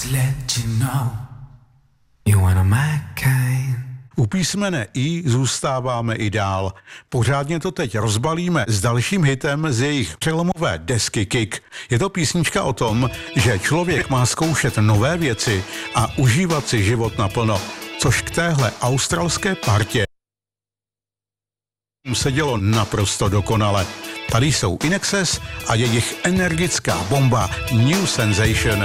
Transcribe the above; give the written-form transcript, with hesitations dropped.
U písmene I zůstáváme i dál. Pořádně to teď rozbalíme s dalším hitem z jejich přelomové desky Kick. Je to písnička o tom, že člověk má zkoušet nové věci a užívat si život naplno, což k téhle australské partě se dělo naprosto dokonale. Tady jsou In Excess a jejich energická bomba New Sensation.